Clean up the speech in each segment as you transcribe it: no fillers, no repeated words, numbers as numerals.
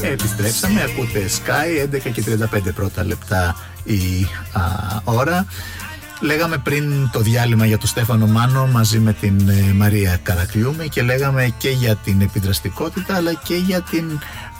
Επιστρέψαμε, ακούτε Sky, 11 και 35 πρώτα λεπτά η ώρα. Λέγαμε πριν το διάλειμμα για τον Στέφανο Μάνο μαζί με την Μαρία Καρακλιούμη και λέγαμε και για την επιδραστικότητα αλλά και για την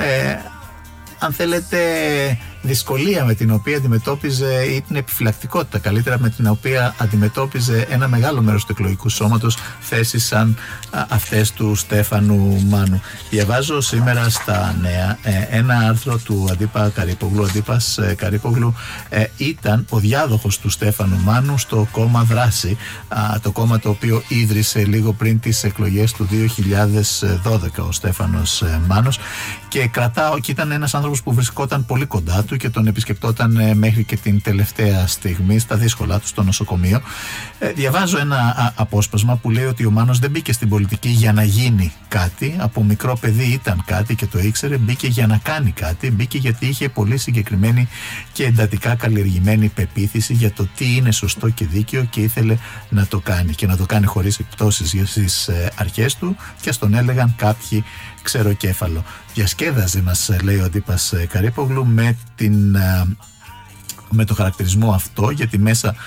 αν θέλετε δυσκολία με την οποία αντιμετώπιζε, ή την επιφυλακτικότητα καλύτερα με την οποία αντιμετώπιζε ένα μεγάλο μέρος του εκλογικού σώματος θέσεις σαν αυτές του Στέφανου Μάνου. Διαβάζω σήμερα στα νέα ένα άρθρο του Αντίπα Καρύπογλου. Ο Αντίπας Καρύπογλου ήταν ο διάδοχος του Στέφανου Μάνου στο κόμμα Δράση, το κόμμα το οποίο ίδρυσε λίγο πριν τις εκλογές του 2012 ο Στέφανος Μάνος, και ήταν ένας άνθρωπος που βρισκόταν πολύ κοντά του και τον επισκεπτόταν μέχρι και την τελευταία στιγμή στα δύσκολα του στο νοσοκομείο. Διαβάζω ένα απόσπασμα που λέει ότι ο Μάνος δεν μπήκε στην πολιτική για να γίνει κάτι. Από μικρό παιδί ήταν κάτι και το ήξερε. Μπήκε για να κάνει κάτι. Μπήκε γιατί είχε πολύ συγκεκριμένη και εντατικά καλλιεργημένη πεποίθηση για το τι είναι σωστό και δίκαιο και ήθελε να το κάνει. Και να το κάνει χωρίς επιπτώσεις για τις αρχές του, και ας τον έλεγαν κάποιοι ξεροκέφαλο. Διασκέδαζε, μας λέει ο Αντίπας Καρύπογλου, με το χαρακτηρισμό αυτό, γιατί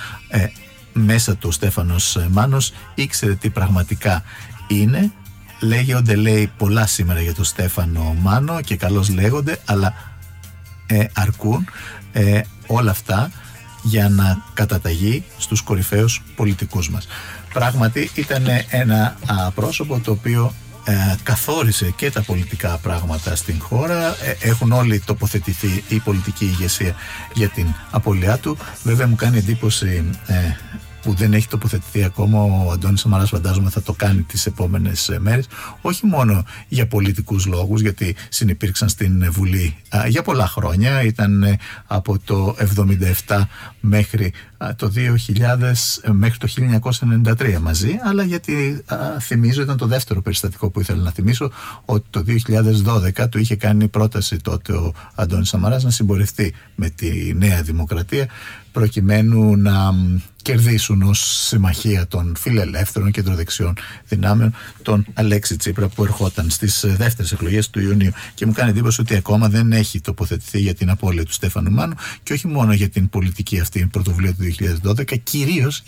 μέσα του ο Στέφανος Μάνος ήξερε τι πραγματικά είναι. Λέγονται, λέει, πολλά σήμερα για τον Στέφανο Μάνο και καλώς λέγονται, αλλά αρκούν όλα αυτά για να καταταγεί στους κορυφαίους πολιτικούς μας. Πράγματι ήταν ένα πρόσωπο το οποίο καθόρισε και τα πολιτικά πράγματα στην χώρα. Έχουν όλοι τοποθετηθεί, η πολιτική ηγεσία, για την απώλειά του. Βέβαια μου κάνει εντύπωση που δεν έχει τοποθετηθεί ακόμα ο Αντώνης Σαμαράς. Φαντάζομαι θα το κάνει τις επόμενες μέρες, όχι μόνο για πολιτικούς λόγους, γιατί συνυπήρξαν στην Βουλή για πολλά χρόνια, ήταν από το 1977 μέχρι το 2000, μέχρι το 1993 μαζί, αλλά γιατί θυμίζω, ήταν το δεύτερο περιστατικό που ήθελα να θυμίσω, ότι το 2012 του είχε κάνει πρόταση τότε ο Αντώνης Σαμαράς να συμπορευτεί με τη Νέα Δημοκρατία, προκειμένου να κερδίσουν ως συμμαχία των φιλελεύθερων κεντροδεξιών δυνάμεων τον Αλέξη Τσίπρα, που ερχόταν στις δεύτερες εκλογές του Ιουνίου. Και μου κάνει εντύπωση ότι ακόμα δεν έχει τοποθετηθεί για την απώλεια του Στέφανου Μάνου, και όχι μόνο για την πολιτική αυτή πρωτοβουλία του 2012, κυρίως